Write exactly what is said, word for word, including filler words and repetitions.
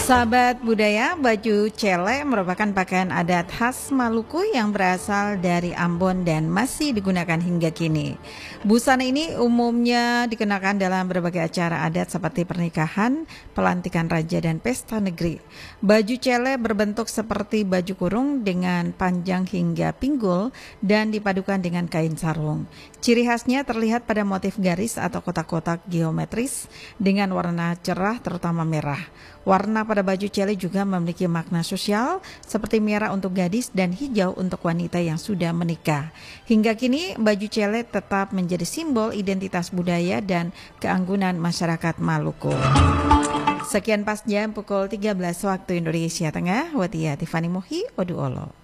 Sahabat budaya, baju cele merupakan pakaian adat khas Maluku yang berasal dari Ambon dan masih digunakan hingga kini. Busana ini umumnya dikenakan dalam berbagai acara adat seperti pernikahan, pelantikan raja dan pesta negeri. Baju cele berbentuk seperti baju kurung dengan panjang hingga pinggul dan dipadukan dengan kain sarung. Ciri khasnya terlihat pada motif garis atau kotak-kotak geometris dengan warna cerah terutama merah. Warna pada baju cele juga memiliki makna sosial seperti merah untuk gadis dan hijau untuk wanita yang sudah menikah. Hingga kini baju cele tetap menjadi simbol identitas budaya dan keanggunan masyarakat Maluku. Sekian pas jam pukul tiga belas waktu Indonesia Tengah. Watia Tiffany Mohi, Oduolo.